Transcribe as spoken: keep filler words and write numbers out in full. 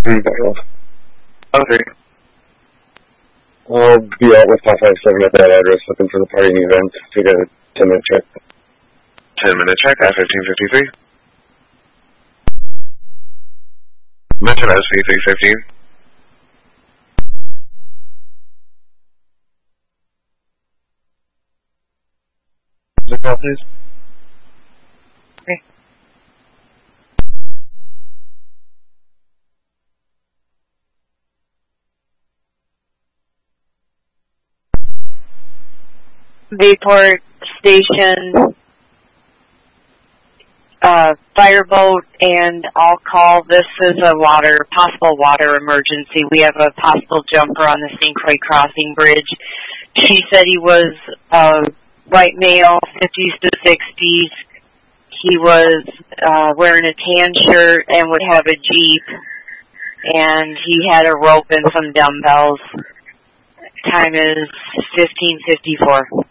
Mm, Barrel. Okay. I'll be out with five five seven at that address looking for the partying event to get a ten minute check. ten minute check, I fifteen fifty-three. Mention S V three fifteen. The call, please. Okay. Bayport Station, uh, fireboat, and I'll call. This is a water, possible water emergency. We have a possible jumper on the Saint Croix Crossing Bridge. She said he was a white male, fifties to sixties. He was uh, wearing a tan shirt and would have a Jeep, and he had a rope and some dumbbells. Time is fifteen fifty-four.